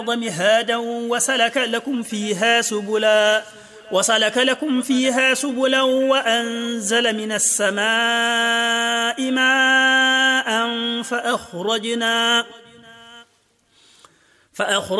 مهادا وسلك لكم فيها سبلا وأنزل من السماء ماء فأخرجنا